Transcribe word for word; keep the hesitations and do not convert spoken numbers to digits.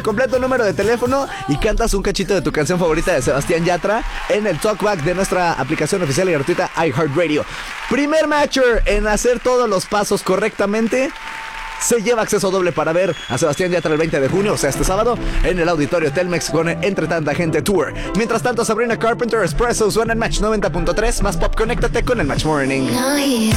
completo número de teléfono y cantas un cachito de tu canción favorita de Sebastián Yatra en el Talkback de nuestra aplicación oficial y gratuita iHeartRadio. Primer matcher en hacer todos los pasos correctamente se lleva acceso doble para ver a Sebastián Yatra el veinte de junio, o sea, este sábado, en el Auditorio Telmex con Entre Tanta Gente Tour. Mientras tanto, Sabrina Carpenter, Espresso suena en Match noventa punto tres. Más pop, conéctate con el Match Morning.